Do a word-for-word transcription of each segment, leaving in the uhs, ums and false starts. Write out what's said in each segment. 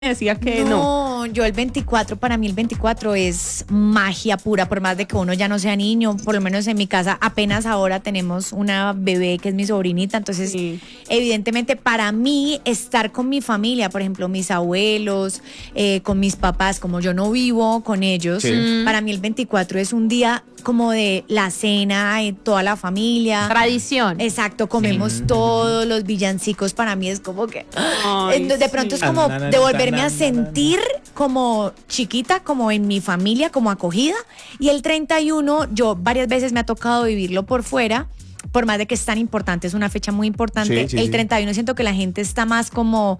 decía que no. No, yo el veinticuatro, para mí el veinticuatro es magia pura, por más de que uno ya no sea niño, por lo menos en mi casa apenas ahora tenemos una bebé que es mi sobrinita, entonces sí. Evidentemente para mí estar con mi familia, por ejemplo mis abuelos, eh, con mis papás, como yo no vivo con ellos, sí. Para mí el veinticuatro es un día como de la cena, y toda la familia. Tradición. Exacto, comemos sí. Todos los villancicos, para mí es como que... Ay, de pronto sí. Es como devolverme a sentir como chiquita, como en mi familia, como acogida. Y el treinta y uno, yo varias veces me ha tocado vivirlo por fuera, por más de que es tan importante, es una fecha muy importante. Sí, sí, el treinta y uno siento que la gente está más como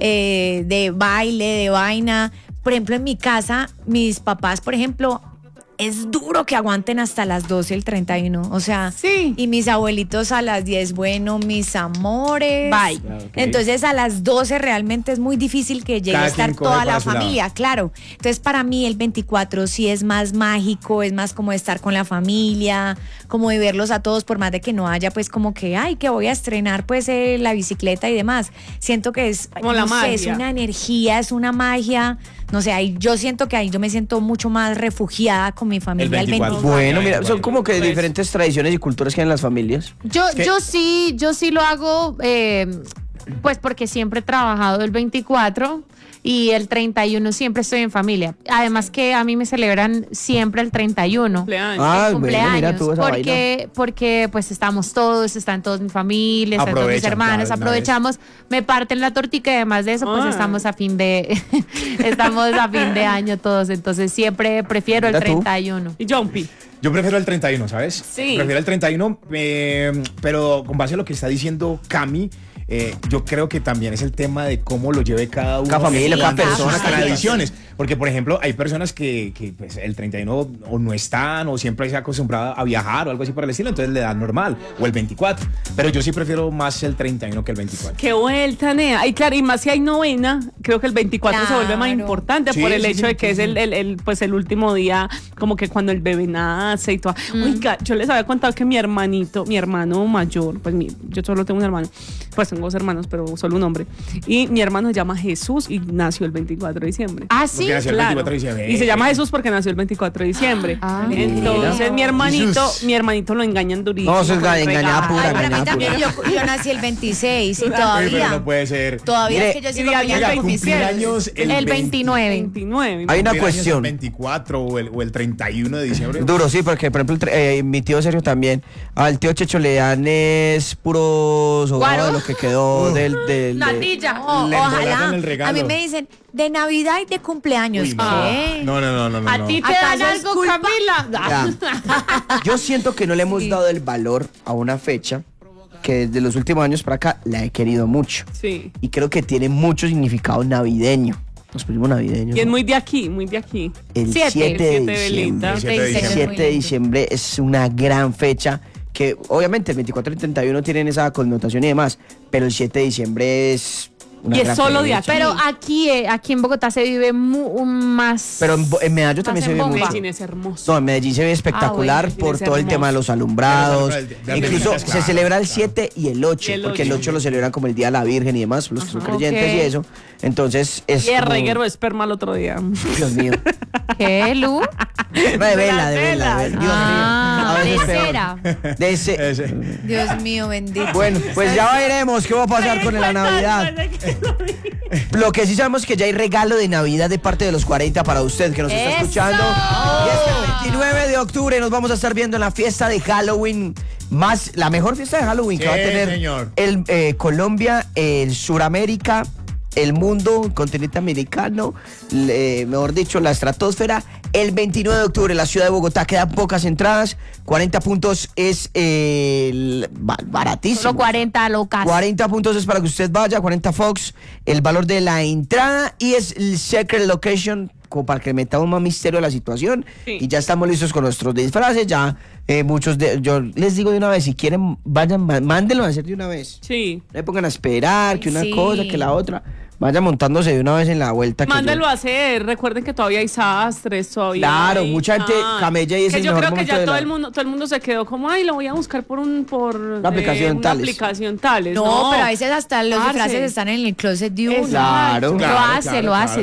eh, de baile, de vaina. Por ejemplo, en mi casa, mis papás, por ejemplo... Es duro que aguanten hasta las doce el treinta y uno, o sea, sí. Y mis abuelitos a las diez, bueno, mis amores. Bye. Okay. Entonces a las doce realmente es muy difícil que llegue Cada a estar toda la familia, lado. Claro. Entonces para mí el veinticuatro sí es más mágico, es más como estar con la familia, como de verlos a todos, por más de que no haya pues como que, ay, que voy a estrenar pues eh, la bicicleta y demás. Siento que es, como la no magia. sé, es una energía, es una magia. No sé, ahí yo siento que ahí yo me siento mucho más refugiada con mi familia. El veinticuatro. Bueno, mira, son como que diferentes tradiciones y culturas que hay en las familias. Yo, yo sí, yo sí lo hago, eh, pues porque siempre he trabajado el veinticuatro y el treinta y uno siempre estoy en familia. Además que a mí me celebran siempre el treinta y uno. Cumpleaños. Ah, el cumpleaños, bueno, mira tú esa porque, vaina. porque pues estamos todos, están todos mi familia, están todos mis hermanos, aprovechamos, me parten la tortica y además de eso, pues ah. estamos a fin de estamos a fin de año todos, entonces siempre prefiero el treinta y uno. Y Jumpy. Yo prefiero el treinta y uno, ¿sabes? Sí. Prefiero el treinta y uno, eh, pero con base a lo que está diciendo Cami, Eh, yo creo que también es el tema de cómo lo lleve cada uno. Cada familia, cada persona. Las tradiciones. Porque, por ejemplo, hay personas que, que pues, el treinta y uno o no están o siempre se ha acostumbrado a viajar o algo así por el estilo, entonces le dan normal. O el veinticuatro. Pero yo sí prefiero más el treinta y uno que el veinticuatro. Qué vuelta, Nea. Y claro, y más si hay novena, creo que el veinticuatro claro. se vuelve más importante sí, por el sí, hecho sí, de que sí, es el, el, el, pues, el último día, como que cuando el bebé nace y todo. Mm. Oiga, yo les había contado que mi hermanito, mi hermano mayor, pues mi, yo solo tengo un hermano, pues tengo dos hermanos, pero solo un hombre. Y mi hermano se llama Jesús y nació el veinticuatro de diciembre. Ah, sí, nació el claro. veinticuatro de diciembre. Y se llama Jesús porque nació el veinticuatro de diciembre. Ah, entonces mi hermanito, Jesús. mi hermanito lo engañan durísimo. No, eso es engañada pura. Ay, para mí también, yo, yo nací el veintiséis y todavía. Pero no puede ser. Todavía Mire, es que yo sigo el cumpleaños el, el veintinueve. veintinueve. Hay una cuestión. El veinticuatro o el, o el treinta y uno de diciembre. Duro, sí, porque por ejemplo eh, mi tío Sergio también. Al tío Checho le dan es puro sobrado de lo que quedó uh. del, del natilla. Oh, ojalá. A mí me dicen de Navidad y de cumpleaños. Uy, no. ¿Qué? No, no, no, no, no. ¿A ti te dan algo, Camila? Ya. Yo siento que no le hemos sí. dado el valor a una fecha que desde los últimos años para acá la he querido mucho. Sí. Y creo que tiene mucho significado navideño. Nos pusimos navideños. Y es muy de aquí, muy de aquí. El siete de diciembre. El siete de diciembre es una gran fecha que obviamente el veinticuatro y el treinta y uno tienen esa connotación y demás, pero el siete de diciembre es una y es solo de aquí. Pero aquí, eh, aquí en Bogotá se vive mu- más. Pero en, en Medellín también se vive mucho. Medellín es hermoso. No, en Medellín se ve espectacular ah, bueno, por todo el tema de los alumbrados. De, de, de Incluso claro, se celebra el siete y el ocho, y el porque ocho. el ocho lo celebran como el Día de la Virgen y demás, los que son creyentes okay. y eso. Entonces es. Y el reguero de esperma el otro día. Dios mío. ¿Qué, Lu? No, de vela, de vela. De vela. Dios ah, mío. De cera. De ese. ese. Dios mío, bendito. Bueno, pues ya veremos qué va a pasar con la Navidad. Lo que sí sabemos es que ya hay regalo de Navidad de parte de los cuarenta para usted que nos ¡Eso! está escuchando. Y es que el veintinueve de octubre nos vamos a estar viendo en la fiesta de Halloween, más la mejor fiesta de Halloween sí, que va a tener señor. el eh, Colombia, el Suramérica, el mundo, el continente americano, eh, mejor dicho, la estratosfera. El veintinueve de octubre en la ciudad de Bogotá quedan pocas entradas, cuarenta puntos es eh, baratísimo. Solo cuarenta locas. cuarenta puntos es para que usted vaya, cuarenta Fox, el valor de la entrada y es el secret location como para que metamos más misterio a la situación sí. Y ya estamos listos con nuestros disfraces, ya eh, muchos de, yo les digo de una vez, si quieren vayan, mándenlo a hacer de una vez. Sí. No me pongan a esperar que una sí. cosa, que la otra. Vaya montándose de una vez en la vuelta. Mándalo yo... a hacer. Recuerden que todavía hay sastres, todavía Claro, hay... mucha gente ah, camella y es que el yo mejor creo que ya todo la... el mundo todo el mundo se quedó como, ay, lo voy a buscar por un por una aplicación eh, una tales. aplicación tales. No, No, pero a veces hasta los parce. disfraces están en el closet de uno. Claro, Lo claro, hace, claro, lo hace. claro.